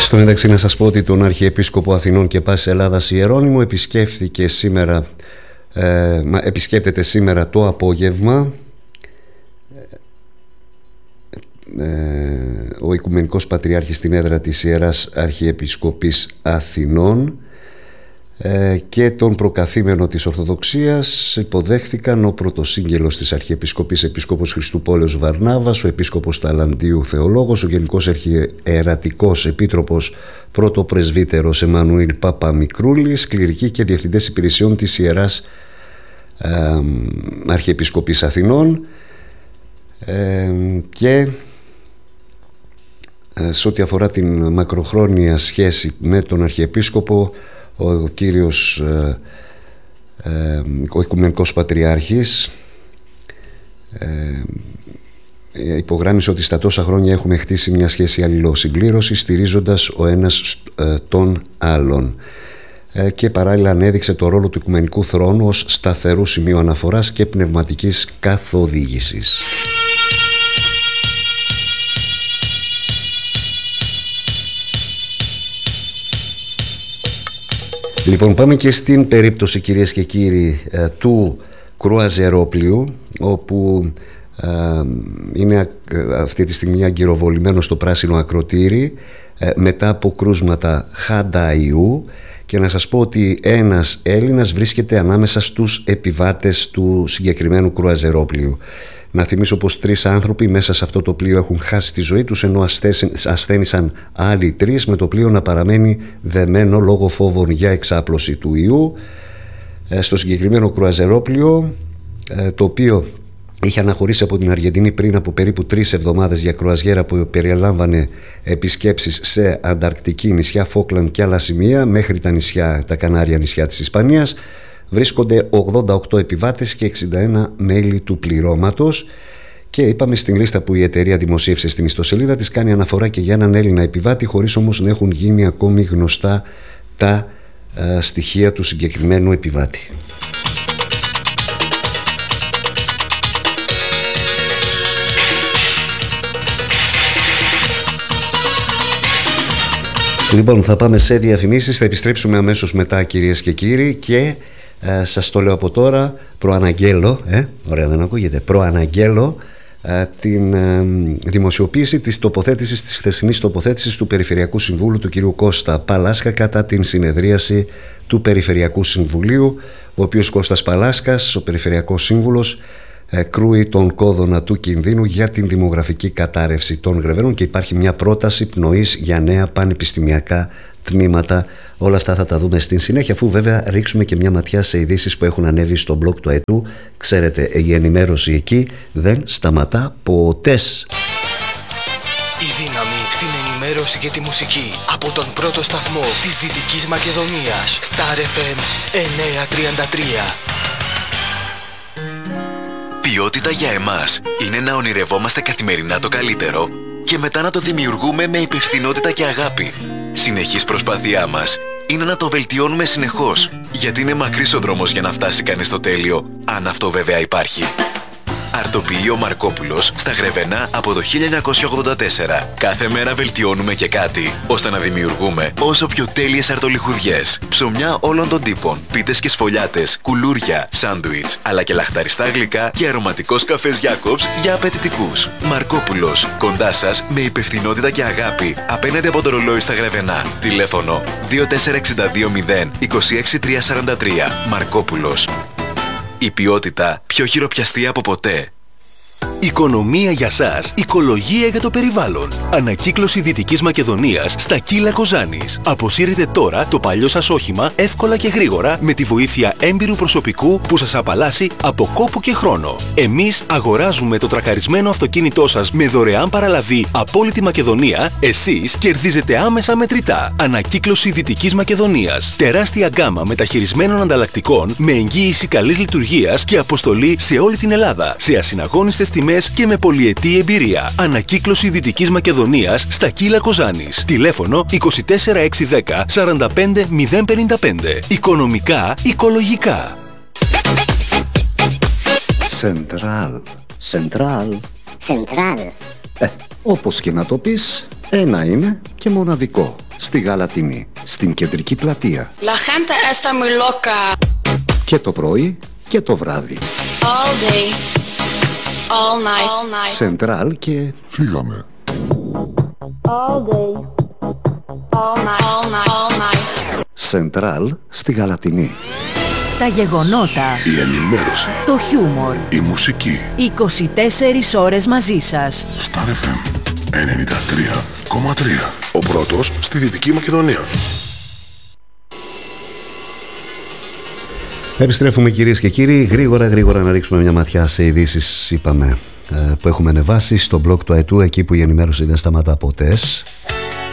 Στο μεταξύ να σας πω ότι τον Αρχιεπίσκοπο Αθηνών και Πάσης Ελλάδας Ιερώνυμο επισκέπτεται σήμερα το απόγευμα ο Οικουμενικός Πατριάρχης στην έδρα της Ιεράς Αρχιεπισκοπής Αθηνών και τον προκαθήμενο της Ορθοδοξίας υποδέχθηκαν ο πρωτοσύγγελος της Αρχιεπισκοπής Επίσκοπος Χριστουπόλεως Βαρνάβας, ο Επίσκοπος Ταλαντίου Θεολόγος, ο Γενικός Αρχιερατικός Επίτροπος Πρωτοπρεσβύτερος Εμμανουήλ Παπαμικρούλης, κληρικοί και διευθυντές υπηρεσιών της Ιεράς Αρχιεπισκοπής Αθηνών και σε ό,τι αφορά την μακροχρόνια σχέση με τον Αρχιεπίσκοπο, ο κύριος ο Οικουμενικός Πατριάρχης υπογράμμισε ότι στα τόσα χρόνια έχουμε χτίσει μια σχέση αλληλοσυμπλήρωσης, στηρίζοντας ο ένας τον άλλον, και παράλληλα ανέδειξε το ρόλο του Οικουμενικού Θρόνου ως σταθερού σημείου αναφοράς και πνευματικής καθοδήγησης. Λοιπόν, πάμε και στην περίπτωση, κυρίες και κύριοι, του κρουαζερόπλοιου, όπου είναι αυτή τη στιγμή αγκυροβολημένο στο πράσινο ακροτήρι μετά από κρούσματα χανταϊού, και να σας πω ότι ένας Έλληνας βρίσκεται ανάμεσα στους επιβάτες του συγκεκριμένου κρουαζερόπλοιου. Να θυμίσω πως 3 άνθρωποι μέσα σε αυτό το πλοίο έχουν χάσει τη ζωή τους, ενώ ασθένησαν άλλοι 3, με το πλοίο να παραμένει δεμένο λόγω φόβων για εξάπλωση του ιού. Στο συγκεκριμένο κρουαζερόπλοιο, το οποίο είχε αναχωρήσει από την Αργεντινή πριν από περίπου 3 εβδομάδες για κρουαζιέρα που περιέλαμβανε επισκέψεις σε ανταρκτική νησιά, Φόκλαντ και άλλα σημεία μέχρι τα Κανάρια νησιά της Ισπανίας, βρίσκονται 88 επιβάτες και 61 μέλη του πληρώματος. Και είπαμε, στην λίστα που η εταιρεία δημοσίευσε στην ιστοσελίδα της κάνει αναφορά και για έναν Έλληνα επιβάτη, χωρίς όμως να έχουν γίνει ακόμη γνωστά τα στοιχεία του συγκεκριμένου επιβάτη. Λοιπόν, θα πάμε σε διαφημίσεις, θα επιστρέψουμε αμέσως μετά, κυρίες και κύριοι, και σας το λέω από τώρα, προαναγγέλω, ωραία δεν ακούγεται, προαναγγέλω την δημοσιοποίηση της χθεσινής τοποθέτησης του Περιφερειακού Συμβούλου του κ. Κώστα Παλάσκα κατά την συνεδρίαση του Περιφερειακού Συμβουλίου. Ο οποίος Κώστας Παλάσκας, ο Περιφερειακός Σύμβουλος, κρούει τον κόδωνα του κινδύνου για την δημογραφική κατάρρευση των Γρεβαίνων και υπάρχει μια πρόταση πνοής για νέα πανεπιστημιακά τμήματα. Όλα αυτά θα τα δούμε στην συνέχεια, αφού βέβαια ρίξουμε και μια ματιά σε ειδήσεις που έχουν ανέβει στο blog του ΑΕΤΟΥ. Ξέρετε, η ενημέρωση εκεί δεν σταματά ποτέ. Η δύναμη στην ενημέρωση και τη μουσική από τον πρώτο σταθμό της Δυτικής Μακεδονίας, Star FM 933. Ποιότητα για εμάς είναι να ονειρευόμαστε καθημερινά το καλύτερο και μετά να το δημιουργούμε με υπευθυνότητα και αγάπη. Συνεχής προσπάθειά μας είναι να το βελτιώνουμε συνεχώς, γιατί είναι μακρύς ο δρόμος για να φτάσει κανείς στο τέλειο, αν αυτό βέβαια υπάρχει. Αρτοποιείο Μαρκόπουλος στα Γρεβενά από το 1984. Κάθε μέρα βελτιώνουμε και κάτι, ώστε να δημιουργούμε όσο πιο τέλειες αρτολιχουδιές. Ψωμιά όλων των τύπων, πίτες και σφολιάτες, κουλούρια, σάντουιτς, αλλά και λαχταριστά γλυκά και αρωματικός καφές Jacobs για απαιτητικούς. Μαρκόπουλος, κοντά σας με υπευθυνότητα και αγάπη, απέναντι από το ρολόι στα Γρεβενά. Τηλέφωνο 2462 0 26 343. Μαρκόπουλος. Η ποιότητα πιο χειροπιαστή από ποτέ. Οικονομία για σας, οικολογία για το περιβάλλον. Ανακύκλωση Δυτικής Μακεδονίας στα Κύλα Κοζάνης. Αποσύρετε τώρα το παλιό σας όχημα εύκολα και γρήγορα με τη βοήθεια έμπειρου προσωπικού που σας απαλλάσσει από κόπο και χρόνο. Εμείς αγοράζουμε το τρακαρισμένο αυτοκίνητό σας με δωρεάν παραλαβή από όλη τη Μακεδονία. Εσείς κερδίζετε άμεσα μετρητά. Ανακύκλωση Δυτικής Μακεδονίας. Τεράστια γκάμα μεταχειρισμένων ανταλλακτικών με εγγύηση καλής λειτουργίας και αποστολή σε όλη την Ελλάδα. Σε ασυναγώνιστες τιμές και με πολυετή εμπειρία. Ανακύκλωση Δυτικής Μακεδονίας στα Κύλα Κοζάνης. Τηλέφωνο 24610 45 055. Οικονομικά, οικολογικά. Σεντράλ. Όπως και να το πεις, ένα είναι και μοναδικό. στη Γαλατινή, στην κεντρική πλατεία. La gente está muy loca. Και το πρωί και το βράδυ. All day, all night. Σεντράλ και... Φύγαμε. All day, all night. Σεντράλ στη Γαλατινή. Τα γεγονότα, Η ενημέρωση, το χιούμορ, η μουσική. 24 ώρες μαζί σας. Star FM 93,3. Ο πρώτος στη Δυτική Μακεδονία. Επιστρέφουμε κυρίες και κύριοι. Γρήγορα να ρίξουμε μια ματιά σε ειδήσεις, είπαμε, που έχουμε ανεβάσει στο blog του ΑΕΤΟΥ, εκεί που η ενημέρωση δεν σταματά ποτέ.